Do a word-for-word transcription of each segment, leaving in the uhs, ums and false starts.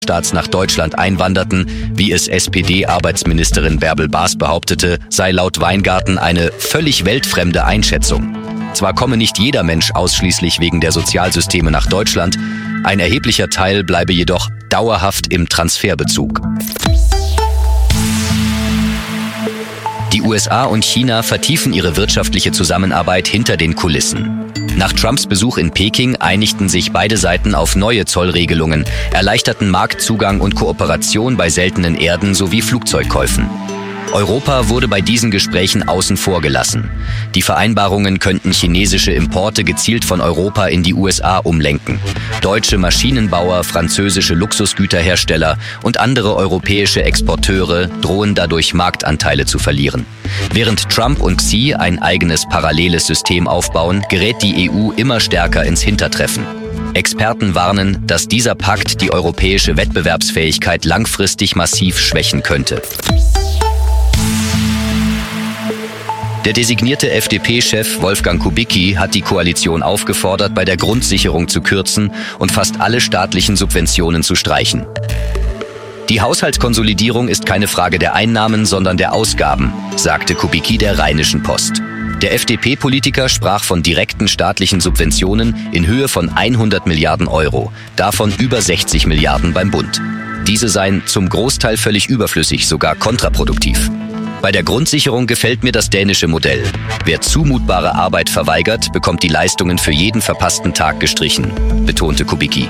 Staats nach Deutschland einwanderten, wie es S P D-Arbeitsministerin Bärbel Baas behauptete, sei laut Weingarten eine völlig weltfremde Einschätzung. Zwar komme nicht jeder Mensch ausschließlich wegen der Sozialsysteme nach Deutschland, ein erheblicher Teil bleibe jedoch dauerhaft im Transferbezug. Die U S A und China vertiefen ihre wirtschaftliche Zusammenarbeit hinter den Kulissen. Nach Trumps Besuch in Peking einigten sich beide Seiten auf neue Zollregelungen, erleichterten Marktzugang und Kooperation bei seltenen Erden sowie Flugzeugkäufen. Europa wurde bei diesen Gesprächen außen vor gelassen. Die Vereinbarungen könnten chinesische Importe gezielt von Europa in die U S A umlenken. Deutsche Maschinenbauer, französische Luxusgüterhersteller und andere europäische Exporteure drohen dadurch Marktanteile zu verlieren. Während Trump und Xi ein eigenes paralleles System aufbauen, gerät die E U immer stärker ins Hintertreffen. Experten warnen, dass dieser Pakt die europäische Wettbewerbsfähigkeit langfristig massiv schwächen könnte. Der designierte F D P-Chef Wolfgang Kubicki hat die Koalition aufgefordert, bei der Grundsicherung zu kürzen und fast alle staatlichen Subventionen zu streichen. Die Haushaltskonsolidierung ist keine Frage der Einnahmen, sondern der Ausgaben, sagte Kubicki der Rheinischen Post. Der F D P-Politiker sprach von direkten staatlichen Subventionen in Höhe von hundert Milliarden Euro, davon über sechzig Milliarden beim Bund. Diese seien zum Großteil völlig überflüssig, sogar kontraproduktiv. Bei der Grundsicherung gefällt mir das dänische Modell. Wer zumutbare Arbeit verweigert, bekommt die Leistungen für jeden verpassten Tag gestrichen, betonte Kubicki.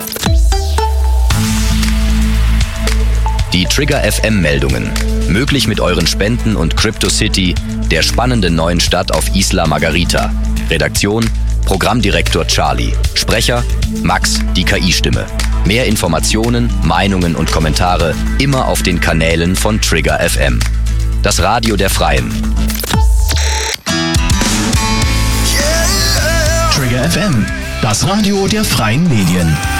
Die Trigger F M-Meldungen. Möglich mit euren Spenden und CryptoCity, der spannenden neuen Stadt auf Isla Margarita. Redaktion: Programmdirektor Charlie. Sprecher: Max, die K I-Stimme. Mehr Informationen, Meinungen und Kommentare immer auf den Kanälen von Trigger F M. Das Radio der Freien. Trigger F M, das Radio der Freien Medien.